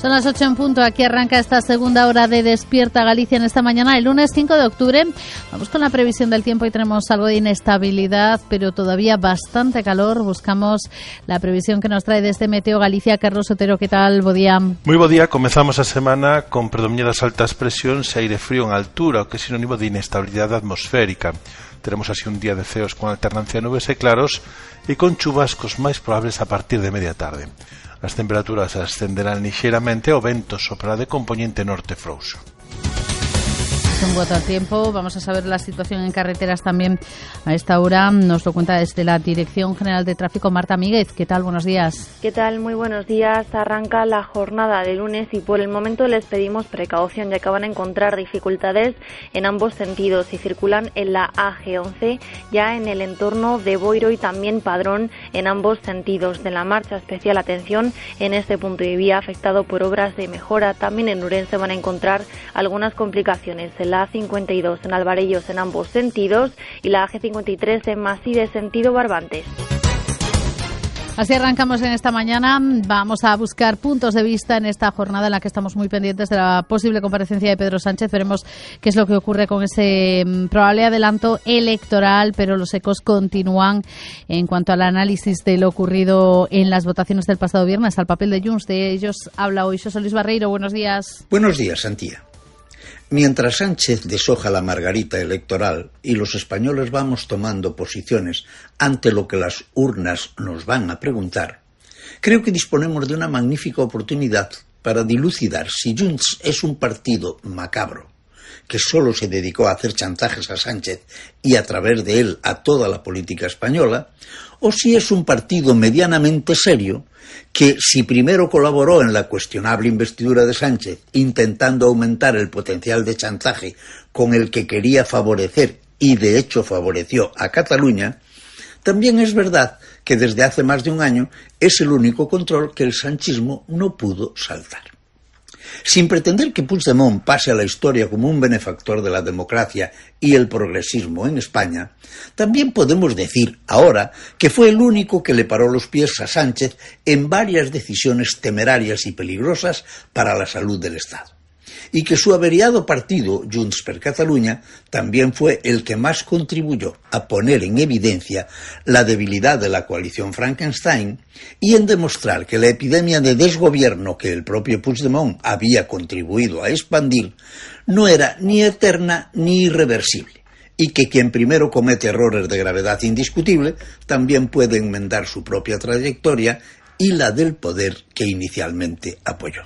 Son las 8 en punto, aquí arranca esta segunda hora de Despierta Galicia en esta mañana, el lunes 5 de octubre. Vamos con la previsión del tiempo y tenemos algo de inestabilidad, pero todavía bastante calor. Buscamos la previsión que nos trae desde Meteo Galicia. Carlos Otero, ¿qué tal? Bo día. Moi bo día, comezamos a semana con predominio das altas presións e aire frío en altura, o que é sinónimo de inestabilidade atmosférica. Teremos así un día de ceos con alternancia de nubes e claros e con chubascos máis probables a partir de media tarde. As temperaturas ascenderán lixeiramente e o vento soprará de componente norte frouxo. Un voto al tiempo. Vamos a saber la situación en carreteras también a esta hora. Nos lo cuenta desde la Dirección General de Tráfico Marta Míguez. ¿Qué tal? Buenos días. ¿Qué tal? Muy buenos días. Arranca la jornada de lunes y por el momento les pedimos precaución, ya que van a encontrar dificultades en ambos sentidos y circulan en la AG11, ya en el entorno de Boiro y también Padrón en ambos sentidos. De la marcha, especial atención en este punto de vía afectado por obras de mejora. También en Ourense van a encontrar algunas complicaciones en la A52 en Alvarellos en ambos sentidos y la AG53 en Masí de sentido Barbantes. Así arrancamos en esta mañana. Vamos a buscar puntos de vista en esta jornada en la que estamos muy pendientes de la posible comparecencia de Pedro Sánchez. Veremos qué es lo que ocurre con ese probable adelanto electoral, pero los ecos continúan en cuanto al análisis de lo ocurrido en las votaciones del pasado viernes, al papel de Junts. De ellos habla hoy José Luis Barreiro. Buenos días. Buenos días, Santía. Mientras Sánchez deshoja la margarita electoral y los españoles vamos tomando posiciones ante lo que las urnas nos van a preguntar, creo que disponemos de una magnífica oportunidad para dilucidar si Junts es un partido macabro, que solo se dedicó a hacer chantajes a Sánchez y a través de él a toda la política española, o si es un partido medianamente serio que, si primero colaboró en la cuestionable investidura de Sánchez, intentando aumentar el potencial de chantaje con el que quería favorecer, y de hecho favoreció a Cataluña, también es verdad que desde hace más de un año es el único control que el sanchismo no pudo saltar. Sin pretender que Puigdemont pase a la historia como un benefactor de la democracia y el progresismo en España, también podemos decir ahora que fue el único que le paró los pies a Sánchez en varias decisiones temerarias y peligrosas para la salud del Estado, y que su averiado partido, Junts per Catalunya, también fue el que más contribuyó a poner en evidencia la debilidad de la coalición Frankenstein y en demostrar que la epidemia de desgobierno que el propio Puigdemont había contribuido a expandir no era ni eterna ni irreversible, y que quien primero comete errores de gravedad indiscutible también puede enmendar su propia trayectoria y la del poder que inicialmente apoyó.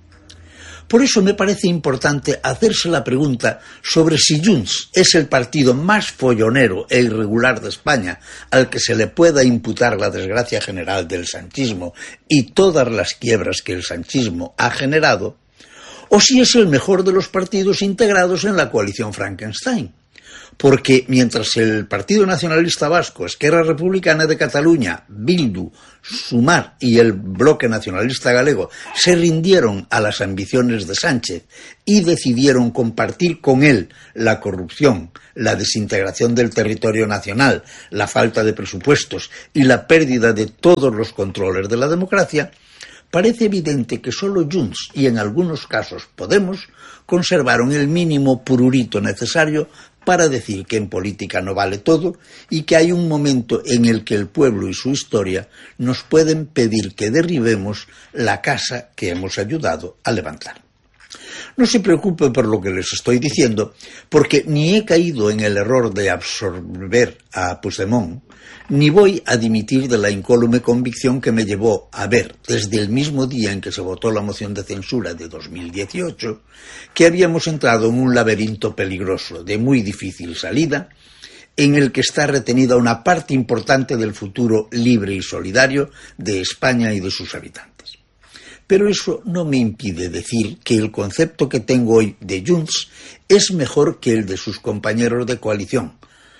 Por eso me parece importante hacerse la pregunta sobre si Junts es el partido más follonero e irregular de España al que se le pueda imputar la desgracia general del sanchismo y todas las quiebras que el sanchismo ha generado, o si es el mejor de los partidos integrados en la coalición Frankenstein. Porque mientras el Partido Nacionalista Vasco, Esquerra Republicana de Cataluña, Bildu, Sumar y el Bloque Nacionalista Galego se rindieron a las ambiciones de Sánchez y decidieron compartir con él la corrupción, la desintegración del territorio nacional, la falta de presupuestos y la pérdida de todos los controles de la democracia, parece evidente que solo Junts y en algunos casos Podemos conservaron el mínimo prurito necesario para decir que en política no vale todo y que hay un momento en el que el pueblo y su historia nos pueden pedir que derribemos la casa que hemos ayudado a levantar. No se preocupe por lo que les estoy diciendo, porque ni he caído en el error de absorber a Puigdemont, ni voy a dimitir de la incólume convicción que me llevó a ver, desde el mismo día en que se votó la moción de censura de 2018, que habíamos entrado en un laberinto peligroso, de muy difícil salida, en el que está retenida una parte importante del futuro libre y solidario de España y de sus habitantes. Pero eso no me impide decir que el concepto que tengo hoy de Junts es mejor que el de sus compañeros de coalición,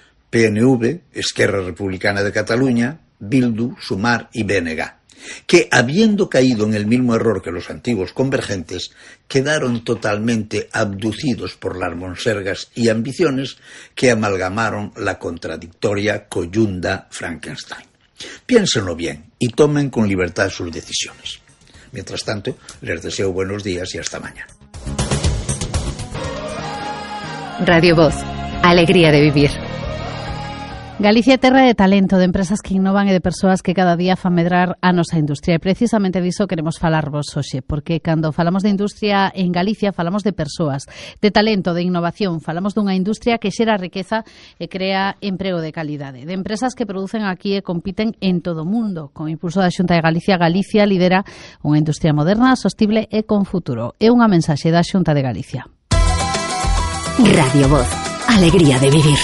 PNV, Esquerra Republicana de Cataluña, Bildu, Sumar y BNG, que, habiendo caído en el mismo error que los antiguos convergentes, quedaron totalmente abducidos por las monsergas y ambiciones que amalgamaron la contradictoria coyunda Frankenstein. Piénsenlo bien y tomen con libertad sus decisiones. Mientras tanto, les deseo buenos días y hasta mañana. Radio Voz, alegría de vivir. Galicia é terra de talento, de empresas que innovan e de persoas que cada día fan medrar a nosa industria. E precisamente diso queremos falarvos hoxe, porque cando falamos de industria en Galicia falamos de persoas, de talento, de innovación, falamos dunha industria que xera riqueza e crea emprego de calidade, de empresas que producen aquí e compiten en todo o mundo. Con impulso da Xunta de Galicia, Galicia lidera unha industria moderna, sostible e con futuro. É unha mensaxe da Xunta de Galicia. Radio Voz, alegría de vivir.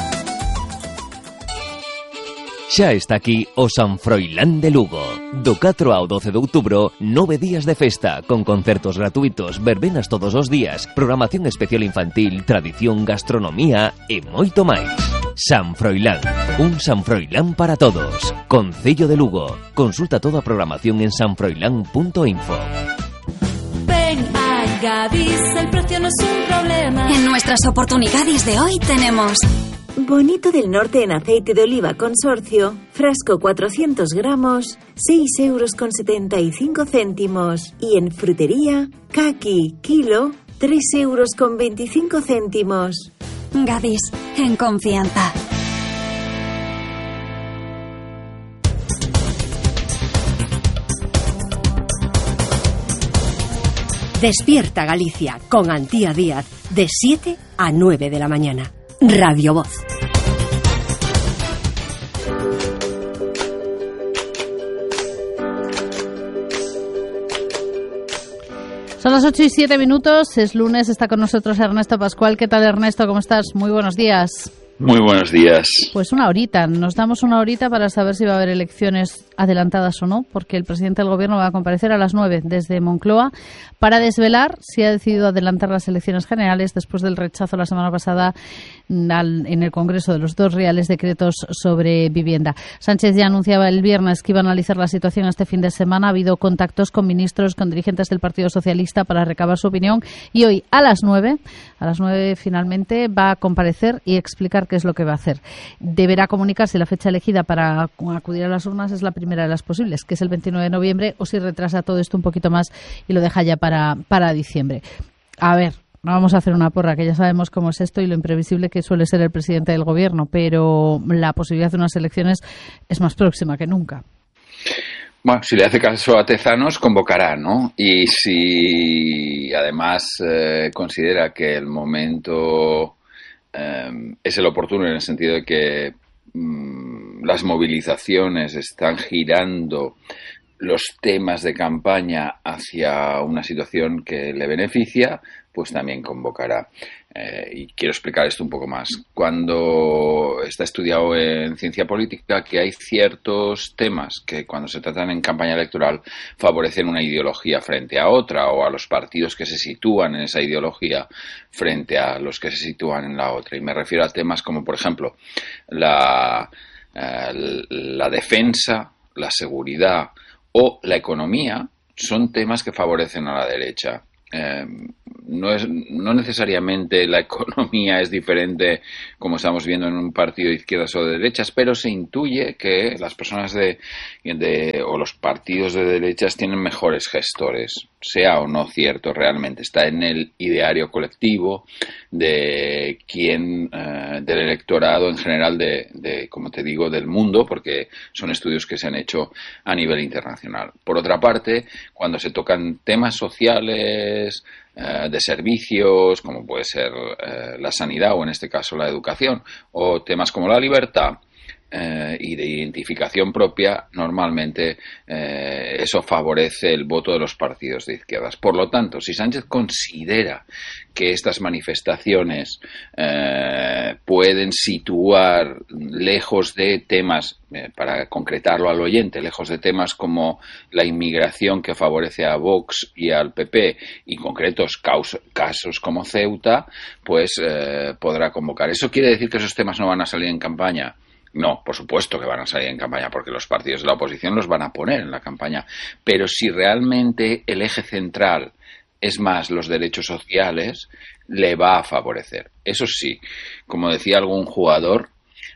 Xa está aquí o San Froilán de Lugo. Do 4 ao 12 de outubro, 9 días de festa, con concertos gratuitos, verbenas todos os días, programación especial infantil, tradición, gastronomía e moito máis. San Froilán, un San Froilán para todos. Concello de Lugo. Consulta toda a programación en sanfroilán.info. Ven a Gadis, el precio no es un problema. En nuestras oportunidades de hoy tenemos... Bonito del Norte en aceite de oliva consorcio, frasco 400 gramos, 6,75 €. Y en frutería, caqui, kilo, 3,25 €. Gadis, en confianza. Despierta Galicia con Antía Díaz de 7 a 9 de la mañana. Radio Voz. Son las 8 y 7 minutos, es lunes, está con nosotros Ernesto Pascual. ¿Qué tal, Ernesto? ¿Cómo estás? Muy buenos días. Muy buenos días. Pues una horita, nos damos una horita para saber si va a haber elecciones adelantadas o no, porque el presidente del Gobierno va a comparecer a las 9 desde Moncloa para desvelar si ha decidido adelantar las elecciones generales después del rechazo la semana pasada en el Congreso de los 2 reales decretos sobre vivienda. Sánchez ya anunciaba el viernes que iba a analizar la situación este fin de semana. Ha habido contactos con ministros, con dirigentes del Partido Socialista para recabar su opinión y hoy a las 9 finalmente va a comparecer y explicar qué es lo que va a hacer. Deberá comunicar si la fecha elegida para acudir a las urnas es la primera de las posibles, que es el 29 de noviembre, o si retrasa todo esto un poquito más y lo deja ya para diciembre. A ver, no vamos a hacer una porra, que ya sabemos cómo es esto y lo imprevisible que suele ser el presidente del Gobierno, pero la posibilidad de unas elecciones es más próxima que nunca. Bueno, si le hace caso a Tezanos, convocará, ¿no? Y si además considera que el momento es el oportuno en el sentido de que las movilizaciones están girando los temas de campaña hacia una situación que le beneficia, pues también convocará. Y quiero explicar esto un poco más. Cuando está estudiado en ciencia política que hay ciertos temas que cuando se tratan en campaña electoral favorecen una ideología frente a otra, o a los partidos que se sitúan en esa ideología frente a los que se sitúan en la otra. Y me refiero a temas como, por ejemplo, la defensa, la seguridad o la economía. Son temas que favorecen a la derecha. No necesariamente la economía es diferente, como estamos viendo en un partido de izquierdas o de derechas, pero se intuye que las personas o los partidos de derechas tienen mejores gestores, sea o no cierto realmente. Está en el ideario colectivo de del electorado en general como te digo, del mundo, porque son estudios que se han hecho a nivel internacional. Por otra parte, cuando se tocan temas sociales, de servicios, como puede ser la sanidad o en este caso la educación, o temas como la libertad y de identificación propia, normalmente eso favorece el voto de los partidos de izquierdas. Por lo tanto, si Sánchez considera que estas manifestaciones pueden situar lejos de temas, para concretarlo al oyente, lejos de temas como la inmigración que favorece a Vox y al PP y concretos casos como Ceuta, pues podrá convocar. ¿Eso quiere decir que esos temas no van a salir en campaña? No, por supuesto que van a salir en campaña, porque los partidos de la oposición los van a poner en la campaña. Pero si realmente el eje central es más los derechos sociales, le va a favorecer. Eso sí, como decía algún jugador,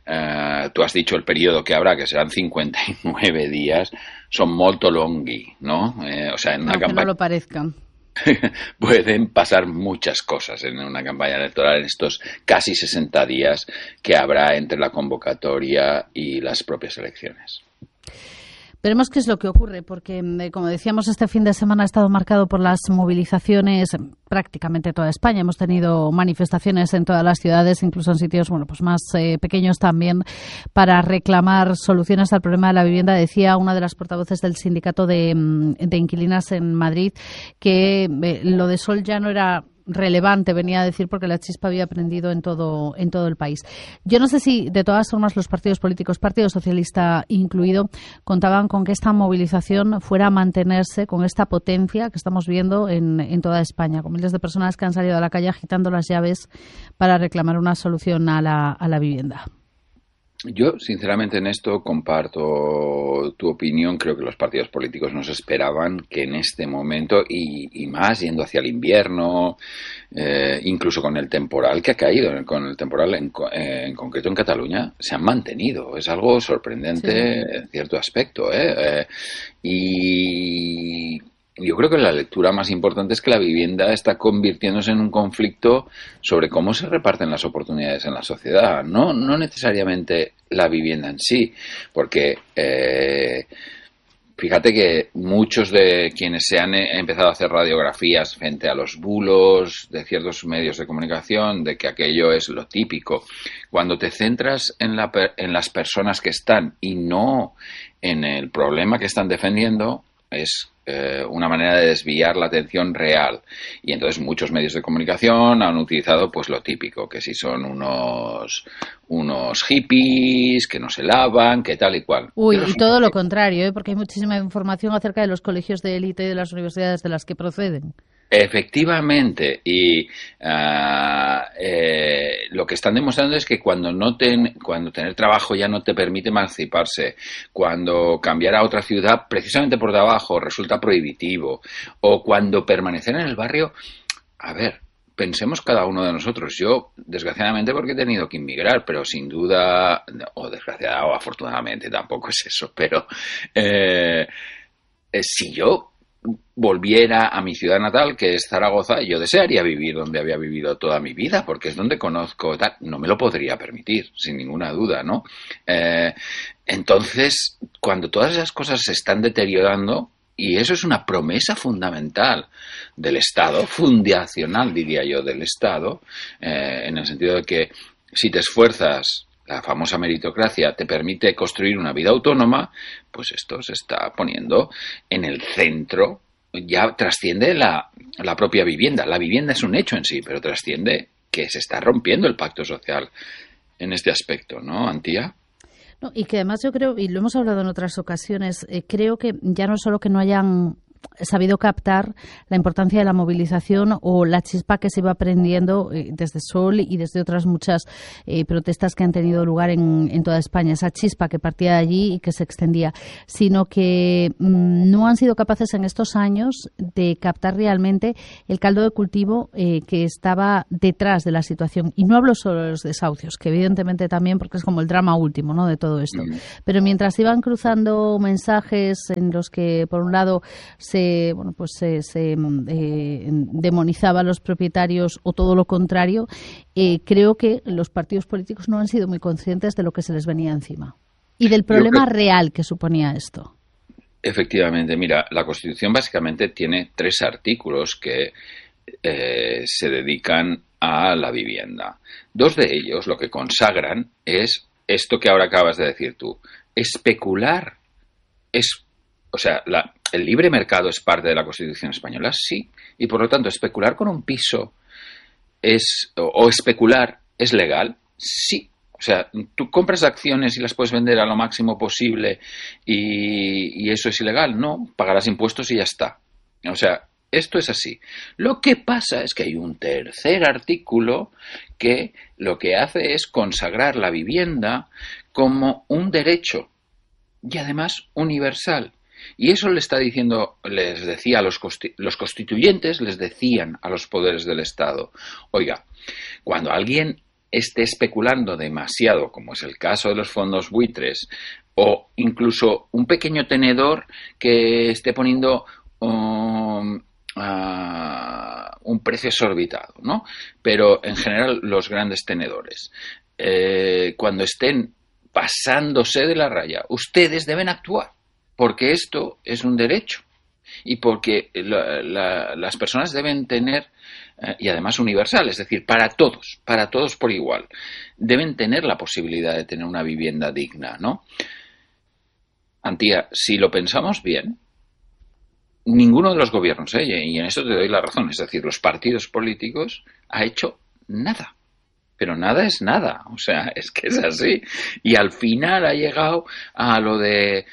tú has dicho el periodo que habrá, que serán 59 días, son molto longhi, ¿no? O sea, en una aunque campaña... no lo parezcan. Pueden pasar muchas cosas en una campaña electoral en estos casi 60 días que habrá entre la convocatoria y las propias elecciones. Veremos qué es lo que ocurre, porque, como decíamos, este fin de semana ha estado marcado por las movilizaciones en prácticamente toda España. Hemos tenido manifestaciones en todas las ciudades, incluso en sitios pues más pequeños también, para reclamar soluciones al problema de la vivienda. Decía una de las portavoces del sindicato de inquilinas en Madrid que lo de Sol ya no era relevante, venía a decir, porque la chispa había prendido en todo el país. Yo no sé si, de todas formas, los partidos políticos, Partido Socialista incluido, contaban con que esta movilización fuera a mantenerse con esta potencia que estamos viendo en toda España, con miles de personas que han salido a la calle agitando las llaves para reclamar una solución a la vivienda. Yo, sinceramente, en esto comparto tu opinión. Creo que los partidos políticos nos esperaban que en este momento, y más yendo hacia el invierno, incluso con el temporal que ha caído, con el temporal en concreto en Cataluña, se han mantenido. Es algo sorprendente en cierto aspecto, Y yo creo que la lectura más importante es que la vivienda está convirtiéndose en un conflicto sobre cómo se reparten las oportunidades en la sociedad, no necesariamente la vivienda en sí, porque fíjate que muchos de quienes se han empezado a hacer radiografías frente a los bulos de ciertos medios de comunicación, de que aquello es lo típico, cuando te centras en las personas que están y no en el problema que están defendiendo, es una manera de desviar la atención real. Y entonces muchos medios de comunicación han utilizado pues lo típico, que si son unos hippies, que no se lavan, que tal y cual. Y todo lo contrario, porque hay muchísima información acerca de los colegios de élite y de las universidades de las que proceden. Efectivamente, y lo que están demostrando es que cuando tener trabajo ya no te permite emanciparse, cuando cambiar a otra ciudad precisamente por trabajo resulta prohibitivo, o cuando permanecer en el barrio, a ver, pensemos cada uno de nosotros. Yo, desgraciadamente, porque he tenido que inmigrar, pero sin duda, o desgraciadamente o afortunadamente, tampoco es eso, pero si yo volviera a mi ciudad natal, que es Zaragoza, yo desearía vivir donde había vivido toda mi vida, porque es donde conozco tal. No me lo podría permitir, sin ninguna duda, ¿no? Entonces, cuando todas esas cosas se están deteriorando, y eso es una promesa fundamental del Estado, fundacional, diría yo, del Estado, en el sentido de que si te esfuerzas, la famosa meritocracia te permite construir una vida autónoma, pues esto se está poniendo en el centro, ya trasciende la propia vivienda. La vivienda es un hecho en sí, pero trasciende que se está rompiendo el pacto social en este aspecto, ¿no, Antía? No, y que además yo creo, y lo hemos hablado en otras ocasiones, creo que ya no es solo que no hayan sabido captar la importancia de la movilización o la chispa que se iba prendiendo desde Sol y desde otras muchas protestas que han tenido lugar en toda España, esa chispa que partía de allí y que se extendía, sino que no han sido capaces en estos años de captar realmente el caldo de cultivo que estaba detrás de la situación. Y no hablo solo de los desahucios, que evidentemente también, porque es como el drama último, ¿no?, de todo esto. Pero mientras iban cruzando mensajes en los que, por un lado, se demonizaba a los propietarios o todo lo contrario, creo que los partidos políticos no han sido muy conscientes de lo que se les venía encima y del problema real que suponía esto. Efectivamente, mira, la Constitución básicamente tiene 3 artículos que se dedican a la vivienda. 2 de ellos lo que consagran es esto que ahora acabas de decir tú. Especular el libre mercado es parte de la Constitución española, sí, y por lo tanto especular con un piso o especular es legal, sí. O sea, tú compras acciones y las puedes vender a lo máximo posible y eso es ilegal, no, pagarás impuestos y ya está. O sea, esto es así. Lo que pasa es que hay un tercer artículo que lo que hace es consagrar la vivienda como un derecho y además universal. Y eso les decía a los constituyentes, les decían a los poderes del Estado: oiga, cuando alguien esté especulando demasiado, como es el caso de los fondos buitres, o incluso un pequeño tenedor que esté poniendo un precio exorbitado, ¿no? Pero en general los grandes tenedores, cuando estén pasándose de la raya, ustedes deben actuar, porque esto es un derecho y porque las personas deben tener, y además universal, es decir, para todos por igual, deben tener la posibilidad de tener una vivienda digna, ¿no? Antía, si lo pensamos bien, ninguno de los gobiernos, y en esto te doy la razón, es decir, los partidos políticos ha hecho nada. Pero nada es nada, o sea, es que es así. Y al final ha llegado a lo de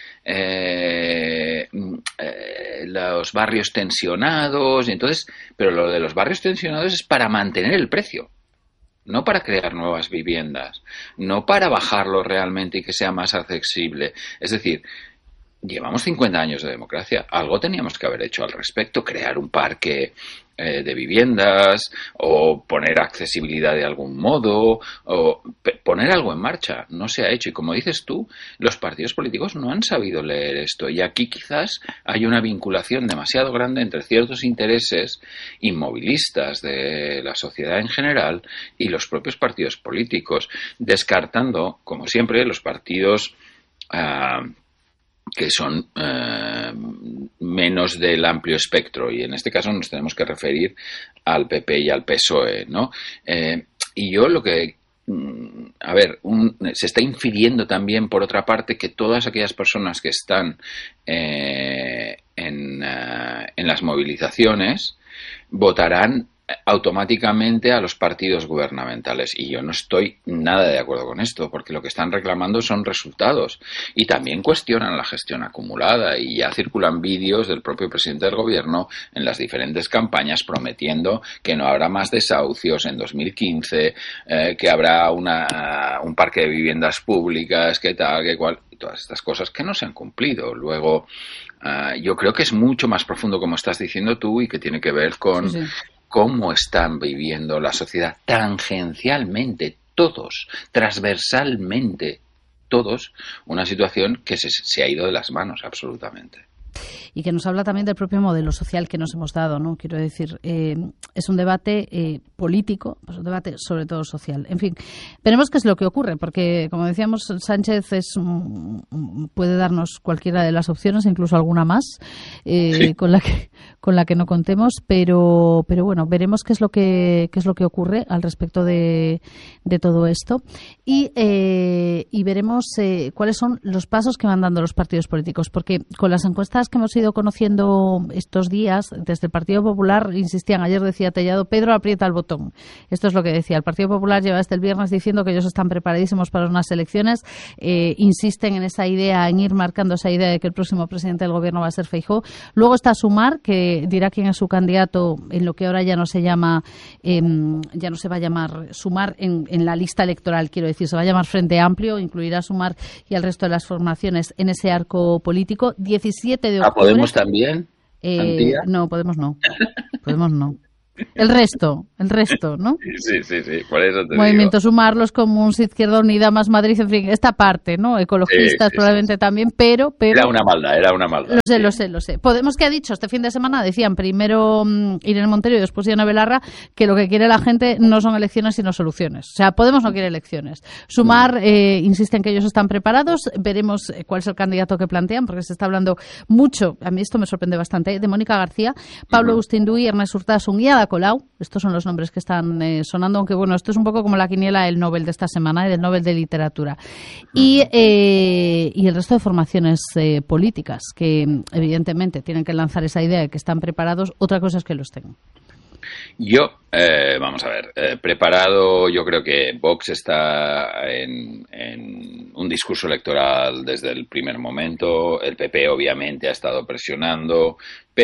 los barrios tensionados, y entonces, pero lo de los barrios tensionados es para mantener el precio, no para crear nuevas viviendas, no para bajarlo realmente y que sea más accesible. Es decir, llevamos 50 años de democracia, algo teníamos que haber hecho al respecto, crear un parque de viviendas, o poner accesibilidad de algún modo, o poner algo en marcha. No se ha hecho, y como dices tú, los partidos políticos no han sabido leer esto, y aquí quizás hay una vinculación demasiado grande entre ciertos intereses inmovilistas de la sociedad en general y los propios partidos políticos, descartando, como siempre, los partidos que son menos del amplio espectro, y en este caso nos tenemos que referir al PP y al PSOE, ¿no? Y yo lo que se está infiriendo también, por otra parte, que todas aquellas personas que están en las movilizaciones votarán automáticamente a los partidos gubernamentales, y yo no estoy nada de acuerdo con esto, porque lo que están reclamando son resultados, y también cuestionan la gestión acumulada, y ya circulan vídeos del propio presidente del gobierno en las diferentes campañas prometiendo que no habrá más desahucios en 2015, que habrá un parque de viviendas públicas, que tal, que cual, y todas estas cosas que no se han cumplido. Luego, yo creo que es mucho más profundo, como estás diciendo tú, y que tiene que ver con cómo están viviendo la sociedad tangencialmente, todos, transversalmente, todos, una situación que se ha ido de las manos absolutamente. Y que nos habla también del propio modelo social que nos hemos dado, ¿no? Quiero decir, es un debate político, pues un debate sobre todo social. En fin, veremos qué es lo que ocurre, porque, como decíamos, Sánchez puede darnos cualquiera de las opciones, incluso alguna más, con la que no contemos, pero bueno, veremos qué es lo que ocurre al respecto de todo esto, y veremos cuáles son los pasos que van dando los partidos políticos, porque con las encuestas que hemos ido conociendo estos días, desde el Partido Popular insistían, ayer decía Tellado, Pedro aprieta el botón. Esto es lo que decía. El Partido Popular lleva desde el viernes diciendo que ellos están preparadísimos para unas elecciones, insisten en esa idea, en ir marcando esa idea de que el próximo presidente del gobierno va a ser Feijóo. Luego está Sumar, que dirá quién es su candidato en lo que ahora ya no se llama, ya no se va a llamar Sumar en la lista electoral, quiero decir, se va a llamar Frente Amplio, incluirá a Sumar y al resto de las formaciones en ese arco político. 17 de octubre. ¿Podemos también? No, Podemos no. Podemos no. El resto, ¿no? Sí, por eso te Movimiento digo. Sumar, los Comuns, Izquierda Unida, Más Madrid, en fin, esta parte, ¿no? Ecologistas probablemente también, pero... Era una maldad. Lo sé. Podemos, que ha dicho este fin de semana, decían primero Irene Montero y después Ione Belarra, que lo que quiere la gente no son elecciones sino soluciones. O sea, Podemos no quiere elecciones. Sumar insiste en que ellos están preparados, veremos cuál es el candidato que plantean, porque se está hablando mucho, a mí esto me sorprende bastante, de Mónica García, Pablo Agustín-Duy, Ernest Urtasun y Ada Colau. Estos son los nombres que están sonando, aunque bueno, esto es un poco como la quiniela del Nobel de esta semana, del Nobel de Literatura. Y el resto de formaciones políticas que evidentemente tienen que lanzar esa idea de que están preparados. Otra cosa es que lo estén. Yo, vamos a ver, preparado, yo creo que Vox está en un discurso electoral desde el primer momento, el PP obviamente ha estado presionando,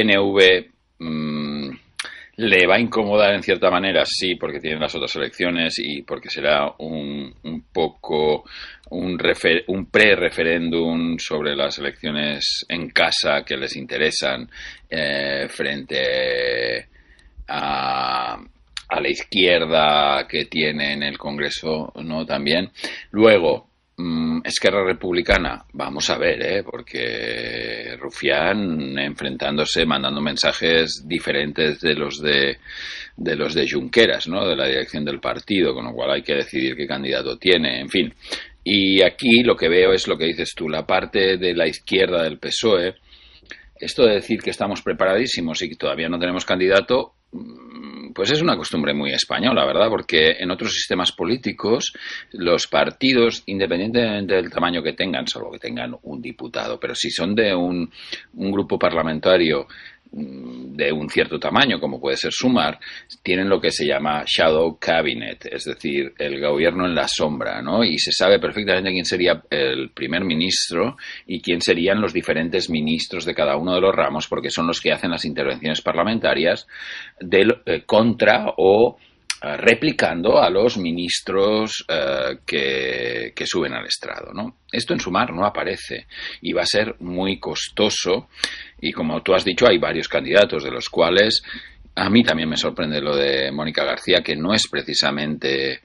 PNV le va a incomodar en cierta manera, sí, porque tienen las otras elecciones y porque será un poco un pre-referéndum sobre las elecciones en casa que les interesan frente a a la izquierda que tiene en el Congreso, ¿no? También. Luego, Esquerra Republicana, vamos a ver, porque Rufián enfrentándose, mandando mensajes diferentes de los de Junqueras, ¿no? De la dirección del partido, con lo cual hay que decidir qué candidato tiene, en fin. Y aquí lo que veo es lo que dices tú, la parte de la izquierda del PSOE. Esto de decir que estamos preparadísimos y que todavía no tenemos candidato, pues es una costumbre muy española, ¿verdad? Porque en otros sistemas políticos los partidos, independientemente del tamaño que tengan, salvo que tengan un diputado, pero si son de un grupo parlamentario de un cierto tamaño, como puede ser Sumar, tienen lo que se llama shadow cabinet, es decir, el gobierno en la sombra, ¿no? Y se sabe perfectamente quién sería el primer ministro y quién serían los diferentes ministros de cada uno de los ramos, porque son los que hacen las intervenciones parlamentarias contra o replicando a los ministros que suben al estrado, ¿no? Esto en Sumar no aparece y va a ser muy costoso, y como tú has dicho, hay varios candidatos, de los cuales a mí también me sorprende lo de Mónica García, que no es precisamente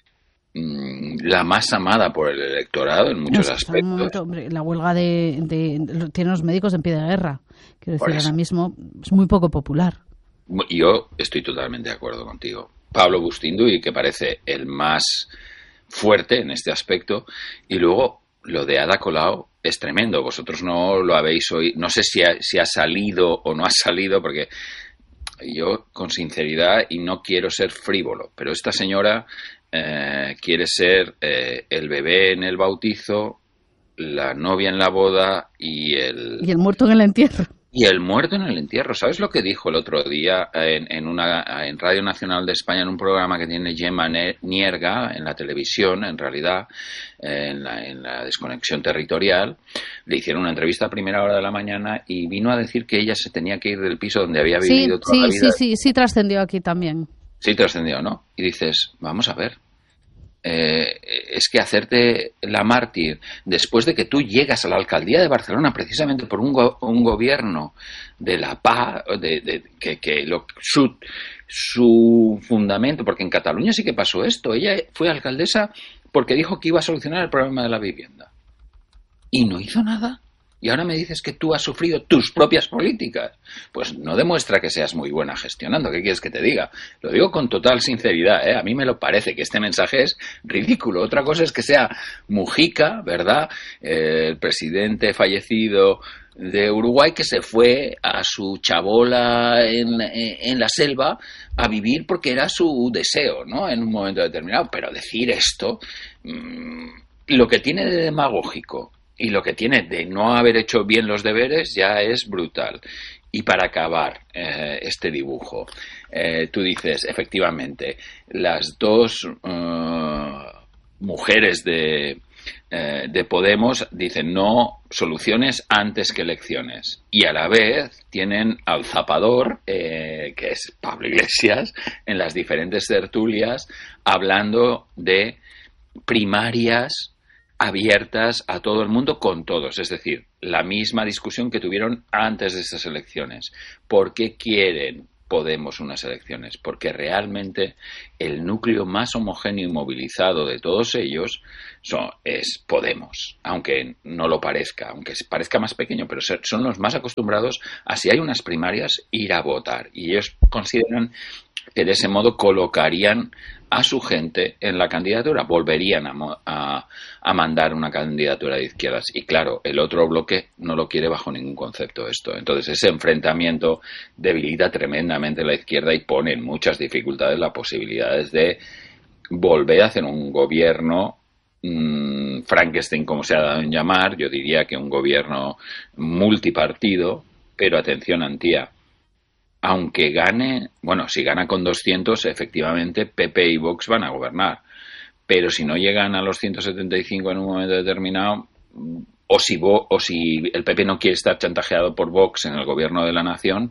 la más amada por el electorado en muchos aspectos. Hombre, la huelga tiene los médicos en pie de guerra. Quiero decir, ahora mismo es muy poco popular. Yo estoy totalmente de acuerdo contigo. Pablo Bustinduy, que parece el más fuerte en este aspecto, y luego lo de Ada Colau es tremendo. Vosotros no lo habéis oído, no sé si ha salido o no ha salido, porque yo, con sinceridad, y no quiero ser frívolo, pero esta señora quiere ser el bebé en el bautizo, la novia en la boda y el muerto en el entierro. Y el muerto en el entierro. ¿Sabes lo que dijo el otro día en Radio Nacional de España, en un programa que tiene Gemma Nierga en la televisión, en realidad, en la desconexión territorial? Le hicieron una entrevista a primera hora de la mañana y vino a decir que ella se tenía que ir del piso donde había vivido toda la vida. Sí, trascendió aquí también. Sí, trascendió, ¿no? Y dices, vamos a ver. Es que hacerte la mártir después de que tú llegas a la alcaldía de Barcelona precisamente por un gobierno de la paz, su fundamento, porque en Cataluña sí que pasó esto. Ella fue alcaldesa porque dijo que iba a solucionar el problema de la vivienda y no hizo nada. Y ahora me dices que tú has sufrido tus propias políticas. Pues no demuestra que seas muy buena gestionando. ¿Qué quieres que te diga? Lo digo con total sinceridad, ¿eh? A mí me lo parece que este mensaje es ridículo. Otra cosa es que sea Mujica, ¿verdad? El presidente fallecido de Uruguay, que se fue a su chabola en la selva a vivir porque era su deseo, ¿no? En un momento determinado. Pero decir esto, lo que tiene de demagógico y lo que tiene de no haber hecho bien los deberes ya es brutal. Y para acabar este dibujo, tú dices, efectivamente, las dos mujeres de Podemos dicen no soluciones antes que elecciones. Y a la vez tienen al zapador, que es Pablo Iglesias, en las diferentes tertulias, hablando de primarias abiertas a todo el mundo con todos, es decir, la misma discusión que tuvieron antes de estas elecciones. ¿Por qué quieren Podemos unas elecciones? Porque realmente el núcleo más homogéneo y movilizado de todos ellos es Podemos, aunque no lo parezca, aunque parezca más pequeño, pero son los más acostumbrados a, si hay unas primarias, ir a votar, y ellos consideran que de ese modo colocarían a su gente en la candidatura, volverían a mandar una candidatura de izquierdas. Y claro, el otro bloque no lo quiere bajo ningún concepto esto. Entonces ese enfrentamiento debilita tremendamente la izquierda y pone en muchas dificultades las posibilidades de volver a hacer un gobierno Frankenstein, como se ha dado en llamar. Yo diría que un gobierno multipartido, pero atención, Antía, aunque gane, bueno, si gana con 200, efectivamente PP y Vox van a gobernar, pero si no llegan a los 175 en un momento determinado, o si el PP no quiere estar chantajeado por Vox en el gobierno de la nación,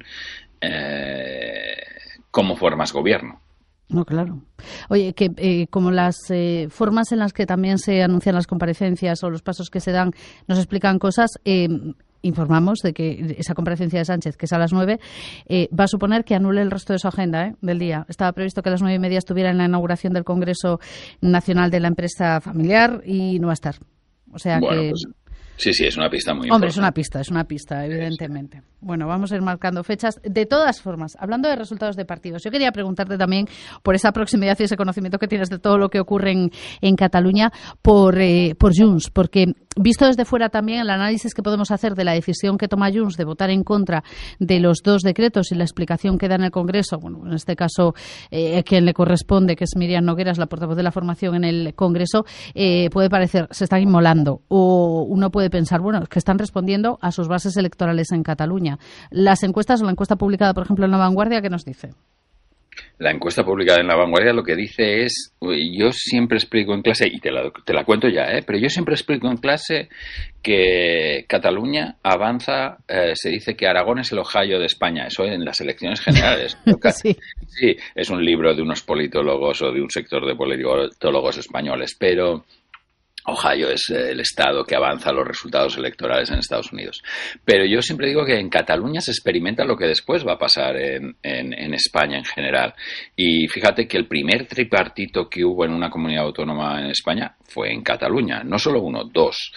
¿cómo formas gobierno? No, claro. Oye, que como las formas en las que también se anuncian las comparecencias o los pasos que se dan nos explican cosas, informamos de que esa comparecencia de Sánchez, que es a las 9, va a suponer que anule el resto de su agenda del día. Estaba previsto que a las 9:30 estuviera en la inauguración del Congreso Nacional de la Empresa Familiar y no va a estar. O sea bueno, que... Pues, sí, es una pista muy Hombre, importante. es una pista, evidentemente. Sí. Bueno, vamos a ir marcando fechas. De todas formas, hablando de resultados de partidos, yo quería preguntarte también por esa proximidad y ese conocimiento que tienes de todo lo que ocurre en Cataluña por Junts, porque visto desde fuera también el análisis que podemos hacer de la decisión que toma Junts de votar en contra de los 2 decretos y la explicación que da en el Congreso, bueno, en este caso a quien le corresponde, que es Míriam Nogueras, la portavoz de la formación en el Congreso, puede parecer, se están inmolando, o uno puede pensar, bueno, es que están respondiendo a sus bases electorales en Cataluña. Las encuestas o la encuesta publicada, por ejemplo, en La Vanguardia, ¿qué nos dice? La encuesta publicada en La Vanguardia lo que dice es, yo siempre explico en clase, y te la cuento ya, pero yo siempre explico en clase que Cataluña avanza, se dice que Aragón es el Ohio de España, eso en las elecciones generales. Sí. Sí, es un libro de unos politólogos o de un sector de politólogos españoles, pero Ohio es el estado que avanza los resultados electorales en Estados Unidos. Pero yo siempre digo que en Cataluña se experimenta lo que después va a pasar en España en general. Y fíjate que el primer tripartito que hubo en una comunidad autónoma en España fue en Cataluña. No solo uno, 2.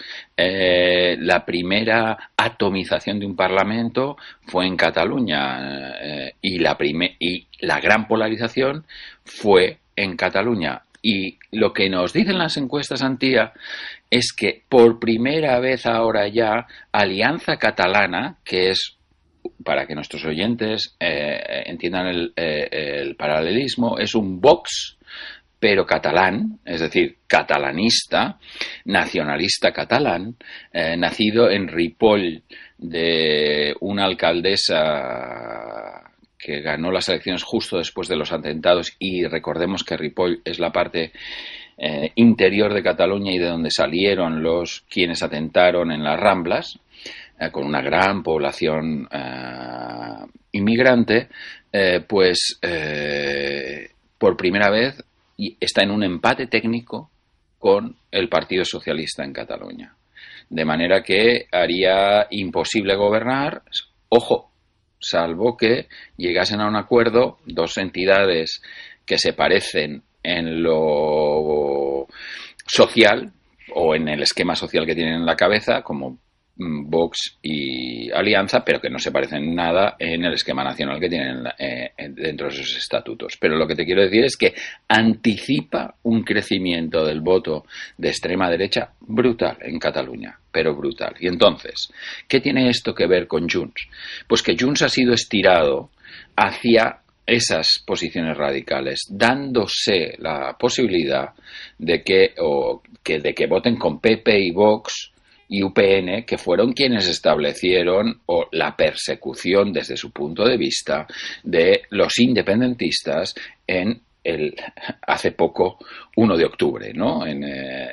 La primera atomización de un parlamento fue en Cataluña. Y la gran polarización fue en Cataluña. Y lo que nos dicen las encuestas, Antía, es que por primera vez ahora ya Alianza Catalana, que es, para que nuestros oyentes entiendan el paralelismo, es un Vox, pero catalán, es decir, catalanista, nacionalista catalán, nacido en Ripoll de una alcaldesa que ganó las elecciones justo después de los atentados, y recordemos que Ripoll es la parte interior de Cataluña y de donde salieron quienes atentaron en las Ramblas, con una gran población inmigrante, por primera vez está en un empate técnico con el Partido Socialista en Cataluña. De manera que haría imposible gobernar, ojo, salvo que llegasen a un acuerdo 2 entidades que se parecen en lo social o en el esquema social que tienen en la cabeza, como Vox y Alianza, pero que no se parecen nada en el esquema nacional que tienen dentro de sus estatutos. Pero lo que te quiero decir es que anticipa un crecimiento del voto de extrema derecha brutal en Cataluña, pero brutal. Y entonces, ¿qué tiene esto que ver con Junts? Pues que Junts ha sido estirado hacia esas posiciones radicales, dándose la posibilidad de que voten con PP y Vox y UPN, que fueron quienes establecieron la persecución desde su punto de vista de los independentistas en hace poco 1 de octubre, ¿no? En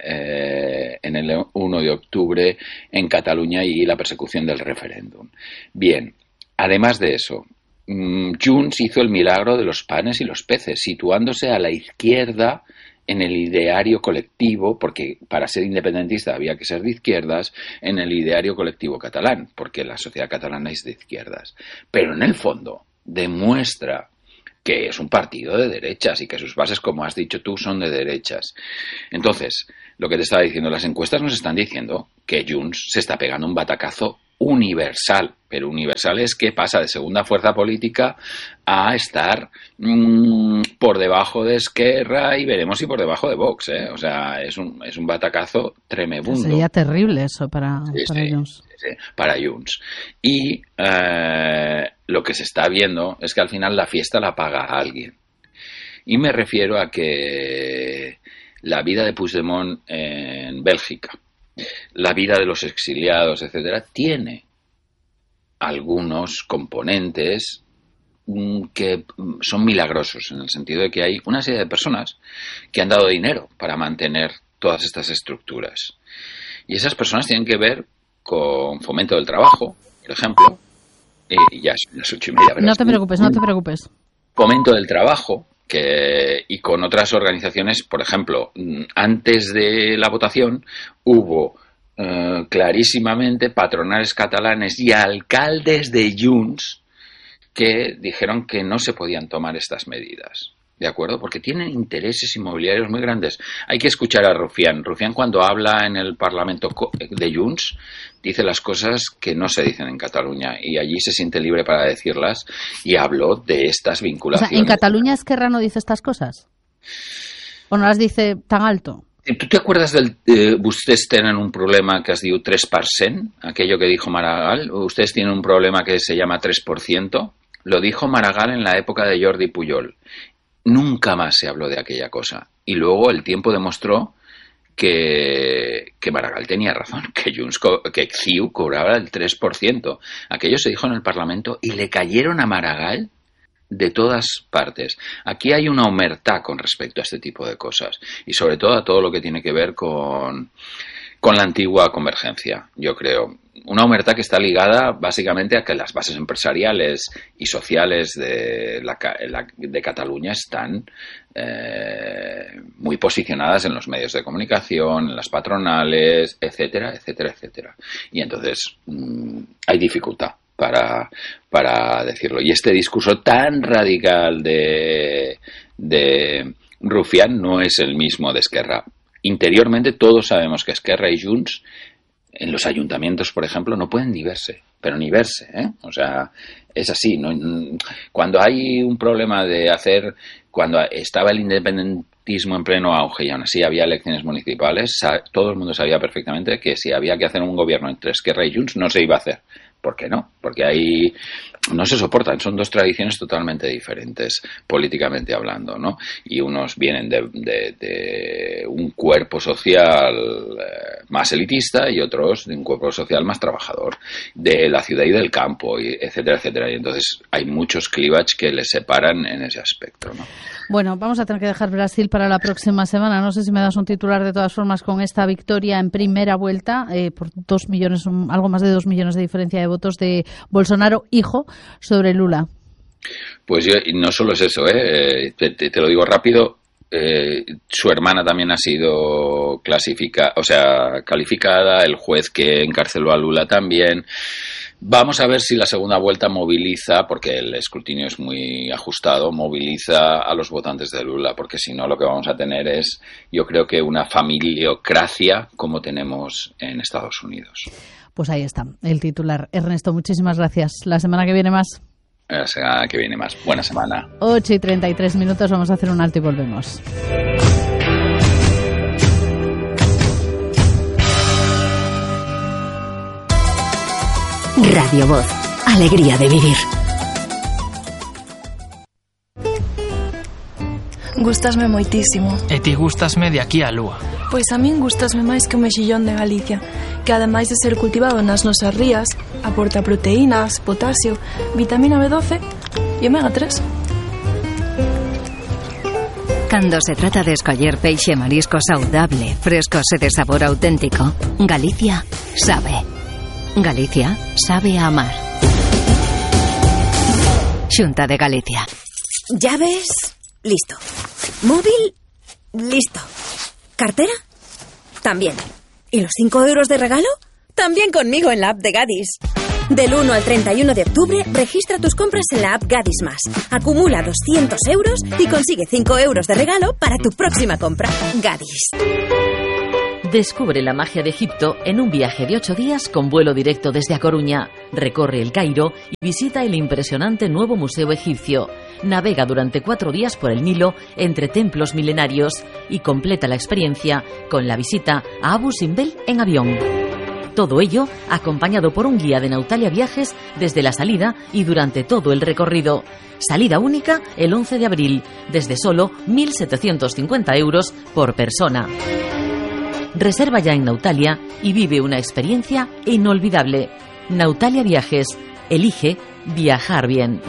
el 1 de octubre en Cataluña y la persecución del referéndum. Bien, además de eso, Junts hizo el milagro de los panes y los peces, situándose a la izquierda en el ideario colectivo, porque para ser independentista había que ser de izquierdas, en el ideario colectivo catalán, porque la sociedad catalana es de izquierdas. Pero en el fondo demuestra que es un partido de derechas y que sus bases, como has dicho tú, son de derechas. Entonces, lo que te estaba diciendo, las encuestas nos están diciendo que Junts se está pegando un batacazo universal, pero universal es que pasa de segunda fuerza política a estar por debajo de Esquerra y veremos si por debajo de Vox, O sea, es un batacazo tremebundo. Sería terrible eso para Junts. Sí, para Junts. Y lo que se está viendo es que al final la fiesta la paga alguien. Y me refiero a que la vida de Puigdemont en Bélgica, la vida de los exiliados, etcétera, tiene algunos componentes que son milagrosos, en el sentido de que hay una serie de personas que han dado dinero para mantener todas estas estructuras. Y esas personas tienen que ver con Fomento del Trabajo, por ejemplo, ya son las 8:30. No te preocupes. Fomento del Trabajo, y con otras organizaciones, por ejemplo, antes de la votación hubo clarísimamente patronales catalanes y alcaldes de Junts que dijeron que no se podían tomar estas medidas. ¿De acuerdo? Porque tienen intereses inmobiliarios muy grandes. Hay que escuchar a Rufián. Rufián, cuando habla en el Parlamento de Junts, dice las cosas que no se dicen en Cataluña y allí se siente libre para decirlas, y habló de estas vinculaciones. O sea, ¿en Cataluña Esquerra no dice estas cosas? ¿O no las dice tan alto? ¿Tú te acuerdas del ustedes tienen un problema que has dicho 3%? Aquello que dijo Maragall. Ustedes tienen un problema que se llama 3%. Lo dijo Maragall en la época de Jordi Pujol. Nunca más se habló de aquella cosa. Y luego el tiempo demostró que Maragall tenía razón, que CiU cobraba el 3%. Aquello se dijo en el Parlamento y le cayeron a Maragall de todas partes. Aquí hay una omertá con respecto a este tipo de cosas y sobre todo a todo lo que tiene que ver con la antigua convergencia, yo creo. Una omertá que está ligada básicamente a que las bases empresariales y sociales de Cataluña están muy posicionadas en los medios de comunicación, en las patronales, etcétera, etcétera, etcétera. Y entonces hay dificultad para decirlo. Y este discurso tan radical de Rufián no es el mismo de Esquerra. Interiormente todos sabemos que Esquerra y Junts en los ayuntamientos, por ejemplo, no pueden ni verse, pero ni verse, ¿eh? O sea, es así. Cuando hay un problema cuando estaba el independentismo en pleno auge y aún así había elecciones municipales, todo el mundo sabía perfectamente que si había que hacer un gobierno entre Esquerra y Junts no se iba a hacer. ¿Por qué no? Porque ahí no se soportan, son dos tradiciones totalmente diferentes políticamente hablando, ¿no? Y unos vienen de un cuerpo social más elitista y otros de un cuerpo social más trabajador, de la ciudad y del campo, y etcétera, etcétera. Y entonces hay muchos clivages que les separan en ese aspecto, ¿no? Bueno, vamos a tener que dejar Brasil para la próxima semana. No sé si me das un titular de todas formas con esta victoria en primera vuelta por 2 millones, algo más de 2 millones de diferencia de votos de Bolsonaro, hijo, sobre Lula. Pues no solo es eso, te lo digo rápido. Su hermana también ha sido calificada, el juez que encarceló a Lula también. Vamos a ver si la segunda vuelta moviliza, porque el escrutinio es muy ajustado, moviliza a los votantes de Lula, porque si no lo que vamos a tener es, yo creo que una familiocracia como tenemos en Estados Unidos. Pues ahí está el titular. Ernesto, muchísimas gracias. La semana que viene más. La semana que viene más. Buena semana. 8:33, vamos a hacer un alto y volvemos. Radio Voz, alegría de vivir. Gústasme moitísimo. E ti gústasme de aquí a lúa. Pois a min gústasme máis que o mexillón de Galicia, que ademais de ser cultivado nas nosas rías, aporta proteínas, potasio, vitamina B12 e omega 3. Cando se trata de escoller peixe e marisco saudable, frescos e de sabor auténtico, Galicia sabe. Galicia sabe a amar. Xunta de Galicia. Llaves, listo. Móvil, listo. ¿Cartera? También. ¿Y los 5 euros de regalo? También conmigo en la app de Gadis. Del 1 al 31 de octubre, registra tus compras en la app Gadis Más. Acumula 200 euros y consigue 5 euros de regalo para tu próxima compra. Gadis. Descubre la magia de Egipto en un viaje de 8 días con vuelo directo desde A Coruña. Recorre el Cairo y visita el impresionante nuevo museo egipcio. Navega durante 4 días por el Nilo entre templos milenarios y completa la experiencia con la visita a Abu Simbel en avión. Todo ello acompañado por un guía de Nautalia Viajes desde la salida y durante todo el recorrido. Salida única el 11 de abril, desde solo 1.750 euros por persona. Reserva ya en Nautalia y vive una experiencia inolvidable. Nautalia Viajes. Elige viajar bien.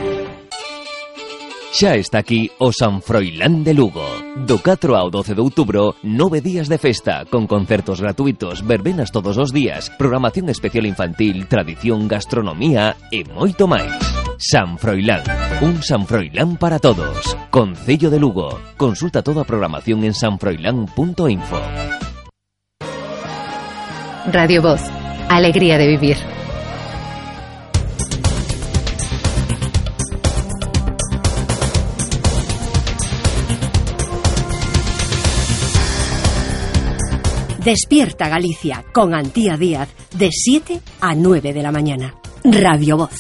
Xa está aquí o San Froilán de Lugo. Do 4 ao 12 de outubro, 9 días de festa, con concertos gratuitos, verbenas todos os días, programación especial infantil, tradición, gastronomía e moito máis. San Froilán, un San Froilán para todos. Concello de Lugo. Consulta toda a programación en sanfroilán.info. Radio Voz. Alegría de vivir. Despierta Galicia con Antía Díaz de 7 a 9 de la mañana. Radio Voz.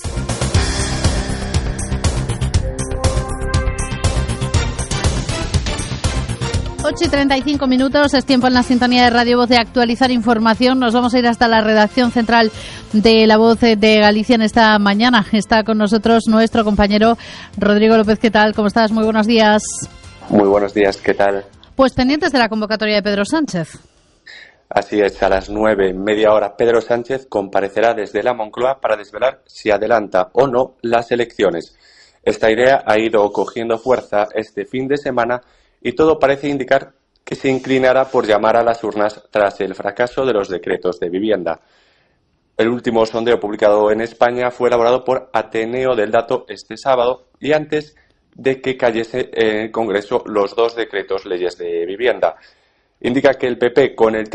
Y 35 minutos, es tiempo en la sintonía de Radio Voz de actualizar información. Nos vamos a ir hasta la redacción central de La Voz de Galicia en esta mañana. Está con nosotros nuestro compañero Rodrigo López. ¿Qué tal? ¿Cómo estás? Muy buenos días. Muy buenos días, ¿qué tal? Pues pendientes de la convocatoria de Pedro Sánchez. Así es, a las 9, media hora, Pedro Sánchez comparecerá desde la Moncloa para desvelar si adelanta o no las elecciones. Esta idea ha ido cogiendo fuerza este fin de semana y todo parece indicar que se inclinará por llamar a las urnas tras el fracaso de los decretos de vivienda. El último sondeo publicado en España fue elaborado por Ateneo del Dato este sábado y antes de que cayese en el Congreso los dos decretos leyes de vivienda. Indica que el PP con el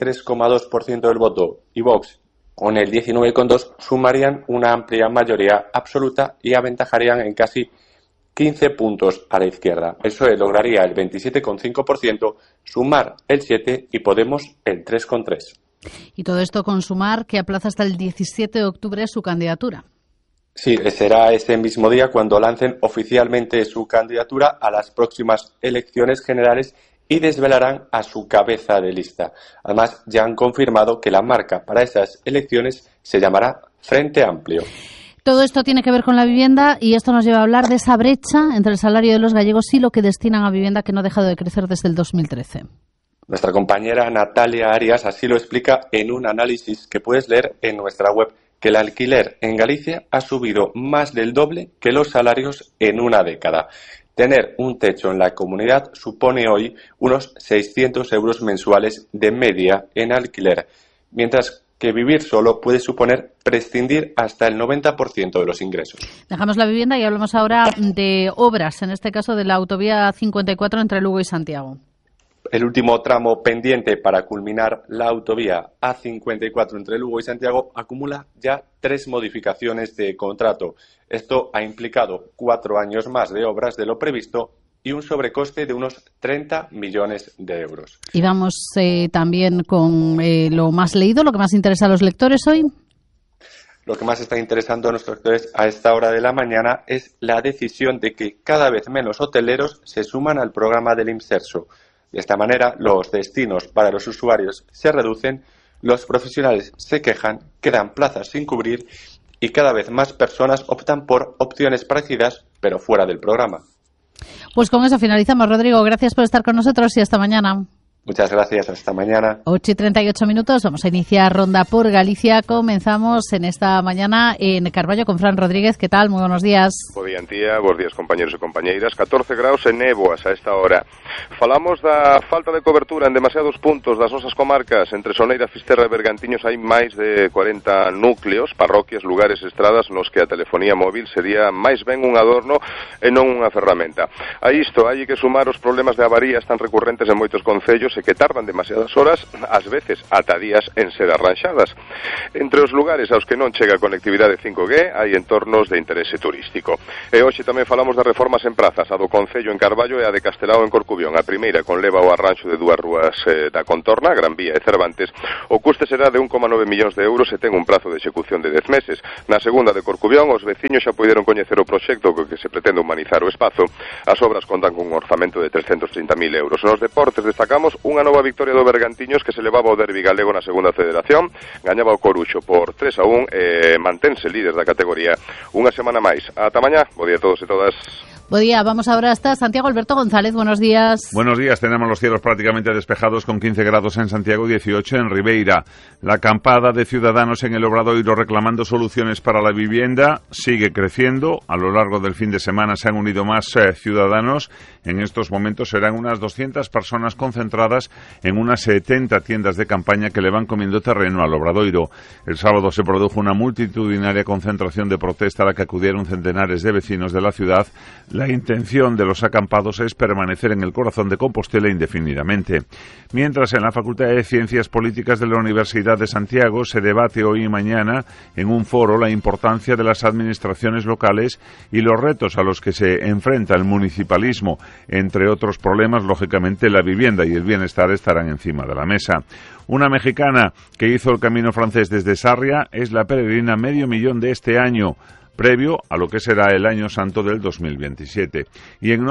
33,2% del voto y Vox con el 19,2% sumarían una amplia mayoría absoluta y aventajarían en casi 15 puntos a la izquierda. El PSOE lograría el 27,5%, Sumar el 7% y Podemos el 3,3%. Y todo esto con Sumar, que aplaza hasta el 17 de octubre su candidatura. Sí, será ese mismo día cuando lancen oficialmente su candidatura a las próximas elecciones generales y desvelarán a su cabeza de lista. Además, ya han confirmado que la marca para esas elecciones se llamará Frente Amplio. Todo esto tiene que ver con la vivienda y esto nos lleva a hablar de esa brecha entre el salario de los gallegos y lo que destinan a vivienda, que no ha dejado de crecer desde el 2013. Nuestra compañera Natalia Arias así lo explica en un análisis que puedes leer en nuestra web, que el alquiler en Galicia ha subido más del doble que los salarios en una década. Tener un techo en la comunidad supone hoy unos 600 euros mensuales de media en alquiler, mientras que vivir solo puede suponer prescindir hasta el 90% de los ingresos. Dejamos la vivienda y hablamos ahora de obras, en este caso de la autovía 54 entre Lugo y Santiago. El último tramo pendiente para culminar la autovía A54 entre Lugo y Santiago acumula ya 3 modificaciones de contrato. Esto ha implicado 4 años más de obras de lo previsto y un sobrecoste de unos 30 millones de euros. Y vamos también con lo más leído, lo que más interesa a los lectores hoy. Lo que más está interesando a nuestros lectores a esta hora de la mañana es la decisión de que cada vez menos hoteleros se suman al programa del Imserso. De esta manera, los destinos para los usuarios se reducen, los profesionales se quejan, quedan plazas sin cubrir y cada vez más personas optan por opciones parecidas, pero fuera del programa. Pues con eso finalizamos, Rodrigo. Gracias por estar con nosotros y hasta mañana. Muchas gracias, hasta mañana. 8:38 minutos, vamos a iniciar ronda por Galicia. Comenzamos en esta mañana en Carballo con Fran Rodríguez. ¿Qué tal? Muy buenos días. Bo día, Antía, bons días, compañeros e compañeiras. 14 graus e néboas a esta hora. Falamos da falta de cobertura en demasiados puntos das nosas comarcas. Entre Soneira, Fisterra e Bergantiños hai máis de 40 núcleos, parroquias, lugares, estradas nos que a telefonía móvil sería máis ben un adorno e non unha ferramenta. A isto hai que sumar os problemas de avarías tan recurrentes en moitos concellos e que tardan demasiadas horas, ás veces ata días en ser arranxadas. Entre os lugares aos que non chega a conectividade 5G hai entornos de interese turístico. E hoxe tamén falamos de reformas en prazas, a do Concello en Carballo e a de Castelao en Corcubión. A primeira conleva o arranxo de dúas rúas da contorna, Gran Vía e Cervantes. O custe será de 1,9 millóns de euros e ten un prazo de execución de 10 meses. Na segunda de Corcubión, os veciños xa puideron coñecer o proxecto co que se pretende humanizar o espazo. As obras contan con un orzamento de 330.000 euros. Nos deportes destacamos unha nova victoria do Bergantiños que se levaba o derbi galego na segunda federación, gañaba o Coruxo por 3-1 e mantense líder da categoría unha semana máis. Ata mañá, bo día a todos e todas. Buen día, vamos ahora hasta Santiago. Alberto González, buenos días. Buenos días, tenemos los cielos prácticamente despejados con 15 grados en Santiago y 18 en Ribeira. La acampada de ciudadanos en el Obradoiro reclamando soluciones para la vivienda sigue creciendo. A lo largo del fin de semana se han unido más ciudadanos. En estos momentos serán unas 200 personas concentradas instaladas en unas 70 tiendas de campaña que le van comiendo terreno al Obradoiro. El sábado se produjo una multitudinaria concentración de protesta a la que acudieron centenares de vecinos de la ciudad. La intención de los acampados es permanecer en el corazón de Compostela indefinidamente. Mientras, en la Facultad de Ciencias Políticas de la Universidad de Santiago se debate hoy y mañana en un foro la importancia de las administraciones locales y los retos a los que se enfrenta el municipalismo. Entre otros problemas, lógicamente, la vivienda y el bienestar estarán encima de la mesa. Una mexicana que hizo el camino francés desde Sarria es la peregrina medio millón de este año, previo a lo que será el Año Santo del 2027. Y en